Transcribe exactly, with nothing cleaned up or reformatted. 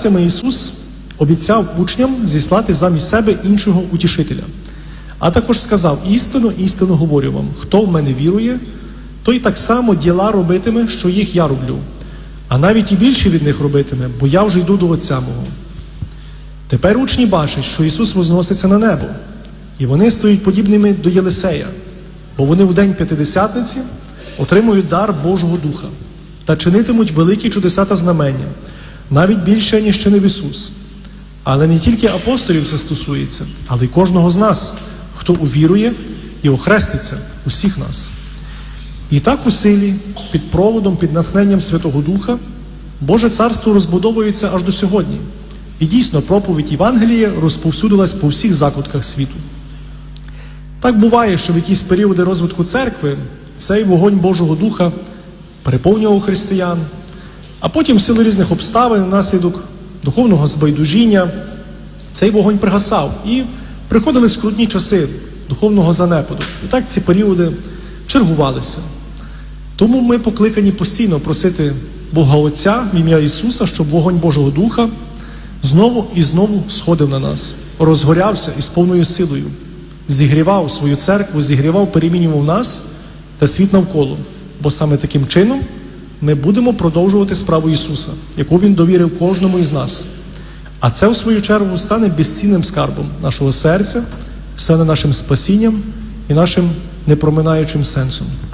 хрещеннями Ісус обіцяв учням зіслати замість себе іншого утішителя. А також сказав: істину, істину говорю вам, хто в мене вірує, той так само діла робитиме, що їх я роблю. А навіть і більше від них робитиме, бо я вже йду до Отця мого. Тепер учні бачать, що Ісус возноситься на небо. І вони стають подібними до Єлисея, бо вони в день П'ятидесятниці отримують дар Божого Духа та чинитимуть великі чудеса та знамення, навіть більше, ніж чинив Ісус. Але не тільки апостолів це стосується, але й кожного з нас, хто увірує і охреститься, усіх нас. І так у силі, під проводом, під натхненням Святого Духа, Боже Царство розбудовується аж до сьогодні. І дійсно проповідь Євангелія розповсюдилась по всіх закутках світу. Так буває, що в якісь періоди розвитку церкви цей вогонь Божого Духа переповнював християн, а потім в силу різних обставин, внаслідок духовного збайдужіння, цей вогонь пригасав і приходили скрутні часи духовного занепаду. І так ці періоди чергувалися. Тому ми покликані постійно просити Бога Отця в ім'я Ісуса, щоб вогонь Божого Духа знову і знову сходив на нас, розгорявся із повною силою, зігрівав свою церкву, зігрівав, перемінював нас та світ навколо. Бо саме таким чином ми будемо продовжувати справу Ісуса, яку Він довірив кожному із нас. А це, у свою чергу, стане безцінним скарбом нашого серця, стане нашим спасінням і нашим непроминаючим сенсом.